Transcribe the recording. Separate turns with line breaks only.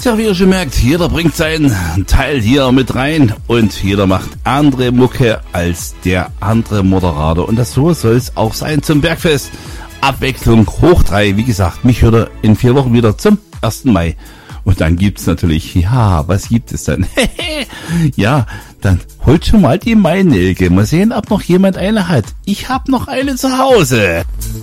Tja, wie ihr schon merkt, jeder bringt seinen Teil hier mit rein und jeder macht andere Mucke als der andere Moderator. Und das so soll es auch sein zum Bergfest. Abwechslung hoch 3. Wie gesagt, mich hört er in 4 Wochen wieder zum 1. Mai. Und dann gibt's natürlich, ja, was gibt es dann? Ja, dann holt schon mal die Mai-Nelke. Mal sehen, ob noch jemand eine hat. Ich hab noch eine zu Hause.